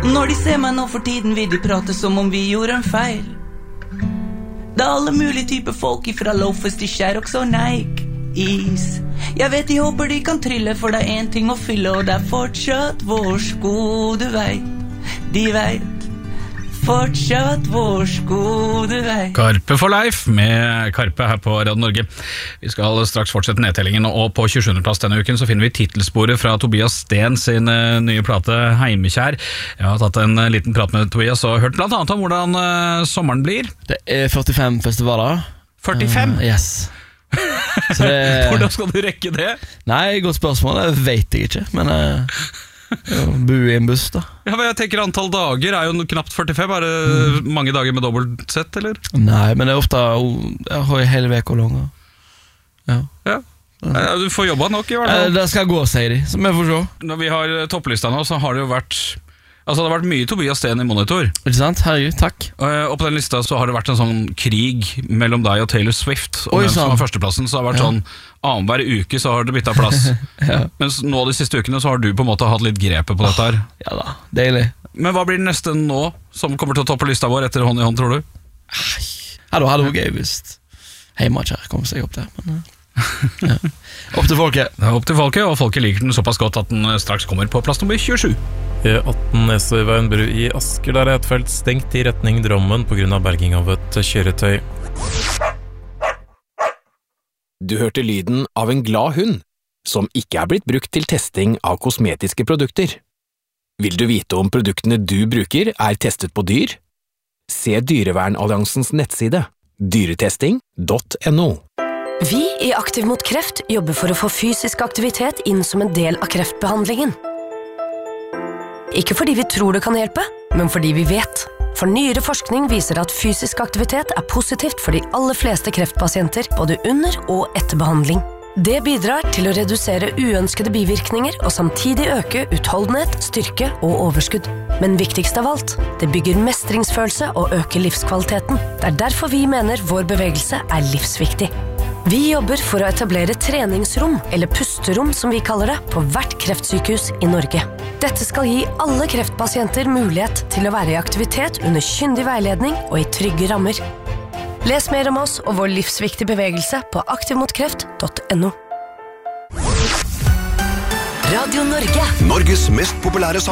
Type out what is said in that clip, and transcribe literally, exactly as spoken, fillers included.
Når de ser meg nå for tiden vil de prate som om vi gjorde en feil. Det er alle mulige typer folk ifra loafers til Sherrox og Nike Is. Jeg vet de håper de kan trille, for det er en ting å fylle, og det er fortsatt vår sko, du vet. De vet fortsatt vår sko, du vet. Karpe for Leif med Karpe her på Radio Norge. Vi skal straks fortsette nedtellingen, og på tjuesjuende plass denne uken så finner vi titelsporet fra Tobias Sten sin uh, nye plate Heimekjær. Jeg har tatt en uh, liten prat med Tobias og hørt blant annet om hvordan uh, sommeren blir. Det er førtifem festivaler. førtifem? Uh, yes. Så det... Hvordan skal du rekke det? Nei, godt spørsmål, det vet jeg ikke, men... Uh... bo i en buss da. Ja, men jeg tenker antall dager er jo knapt førtifem. Er det mm. mange dager med dobbelt sett, eller? Nei, men det er ofte jeg har hele veka lang. Ja. Ja. Ja, du får jobba nok i hvert fall. Det skal gå, sier de, som jeg får se. Når vi har topplista nå, så har det jo vært Altså det har vært mye Tobias Sten i Monitor. Ikke sant? Herregud, takk. Og på den lista så har det vært en sånn krig mellom deg og Taylor Swift og Oi, den som sånn. var førsteplassen. Så det har vært Ja. sånn annenhver uke så har det byttet plass. Ja. Mens nå de siste ukene så har du på en måte hatt litt grepet på dette her. Ja da, deilig. Men hva blir det neste nå som kommer til å toppe lista vår etter hånd i hånd, tror du? Hallo, hallo, gøy visst. Heimekjær kom seg opp der, men... Ja. Opp til folket. Det er opp til folket, og folket liker den såpass godt at den straks kommer på plass nummer tjuesju. E atten Nesøyveien bru i Asker, der er et felt stengt i retning Drammen på grunn av berging av et kjøretøy. Du hørte lyden av en glad hund, som ikke er blitt brukt til testing av kosmetiske produkter. Vil du vite om produktene du bruker er testet på dyr? Se Dyrevernalliansens nettside, dyretesting punktum no. Vi i Aktiv mot kreft jobber for å få fysisk aktivitet inn som en del av kreftbehandlingen. Ikke fordi vi tror det kan hjelpe, men fordi vi vet. For nyere forskning viser at fysisk aktivitet er positivt for de aller fleste kreftpasienter, både under og etter behandling. Det bidrar til å redusere uønskede bivirkninger og samtidig øke utholdenhet, styrke og overskudd. Men viktigst av alt, det bygger mestringsfølelse og øker livskvaliteten. Det er derfor vi mener vår bevegelse er livsviktig. Vi jobber for å etablere treningsrom, eller pusterom som vi kaller det, på hvert kreftsykehus i Norge. Dette skal gi alle kreftpasienter mulighet til å være i aktivitet under kyndig veiledning og i trygge rammer. Les mer om oss og vår livsviktige bevegelse på aktiv mot kreft punktum no. Radio Norge. Norges mest populære sang.